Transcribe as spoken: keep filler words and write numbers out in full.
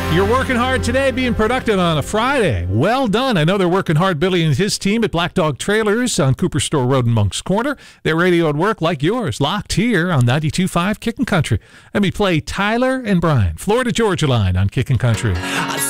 You're working hard today, being productive on a Friday. Well done. I know they're working hard, Billy and his team at Black Dog Trailers on Cooper Store Road in Moncks Corner. Their radio at work like yours, locked here on ninety-two point five Kickin' Country. Let me play Tyler and Brian, Florida Georgia Line on Kickin' Country. I